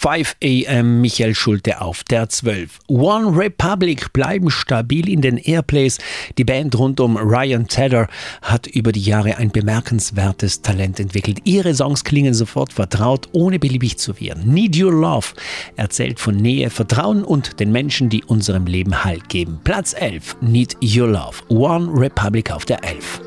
5 AM, Michael Schulte auf der 12. One Republic bleiben stabil in den Airplays. Die Band rund um Ryan Tedder hat über die Jahre ein bemerkenswertes Talent entwickelt. Ihre Songs klingen sofort vertraut, ohne beliebig zu werden. Need Your Love erzählt von Nähe, Vertrauen und den Menschen, die unserem Leben Halt geben. Platz 11, Need Your Love. One Republic auf der 11.